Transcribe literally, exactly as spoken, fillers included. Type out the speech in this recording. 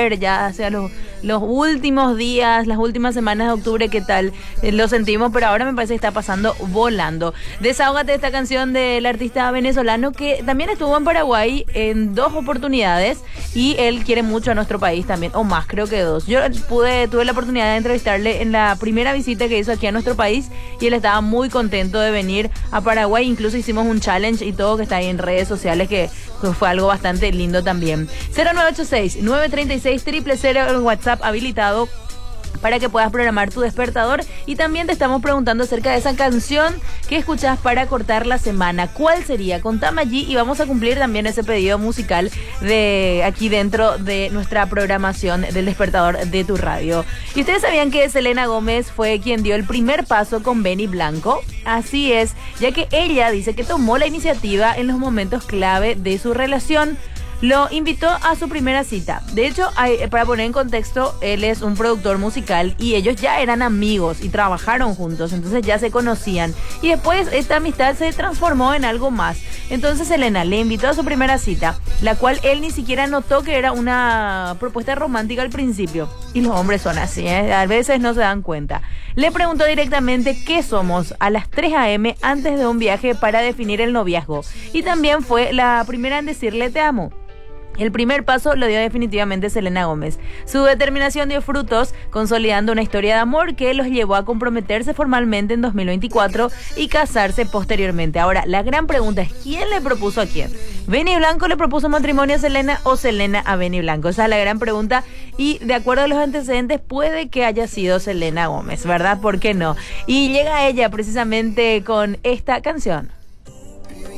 ver ya hacia los, los últimos días, las últimas semanas de octubre, ¿qué tal? Eh, lo sentimos, pero ahora me parece que está pasando volando. Desahógate de esta canción del artista venezolano que también estuvo en Paraguay en dos oportunidades y él quiere mucho a nuestro país también, o más, creo que dos. Yo pude, tuve la oportunidad de entrevistarle en la primera visita que hizo aquí a nuestro país y él estaba muy contento de venir a Paraguay. Incluso hicimos un challenge y todo que está ahí en redes sociales, que fue algo bastante lindo también. cero nueve ocho seis, nueve tres seis, cero cero cero, el WhatsApp habilitado para que puedas programar tu despertador. Y también te estamos preguntando acerca de esa canción que escuchás para cortar la semana. ¿Cuál sería? Contame allí y vamos a cumplir también ese pedido musical de aquí dentro de nuestra programación del despertador de tu radio. ¿Y ustedes sabían que Selena Gómez fue quien dio el primer paso con Benny Blanco? Así es, ya que ella dice que tomó la iniciativa en los momentos clave de su relación. Lo invitó a su primera cita. De hecho, hay, para poner en contexto, él es un productor musical y ellos ya eran amigos y trabajaron juntos, entonces ya se conocían. Y después esta amistad se transformó en algo más. Entonces Selena le invitó a su primera cita, la cual él ni siquiera notó que era una propuesta romántica al principio. Y los hombres son así, ¿eh? A veces no se dan cuenta. Le preguntó directamente qué somos a las tres a eme antes de un viaje para definir el noviazgo. Y también fue la primera en decirle te amo. El primer paso lo dio definitivamente Selena Gómez. Su determinación dio frutos, consolidando una historia de amor que los llevó a comprometerse formalmente en dos mil veinticuatro y casarse posteriormente. Ahora, la gran pregunta es, ¿quién le propuso a quién? ¿Benny Blanco le propuso matrimonio a Selena o Selena a Benny Blanco? Esa es la gran pregunta y de acuerdo a los antecedentes puede que haya sido Selena Gómez, ¿verdad? ¿Por qué no? Y llega ella precisamente con esta canción.